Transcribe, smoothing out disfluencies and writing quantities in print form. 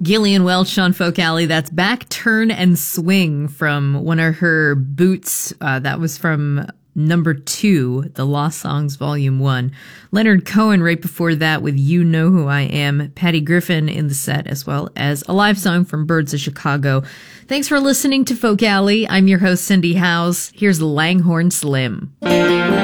Gillian Welch on Folk Alley. That's Back, Turn, and Swing from one of her boots. That was from number 2, The Lost Songs Volume 1. Leonard Cohen right before that with You Know Who I Am. Patty Griffin in the set, as well as a live song from Birds of Chicago. Thanks for listening to Folk Alley. I'm your host, Cindy Howes. Here's Langhorne Slim.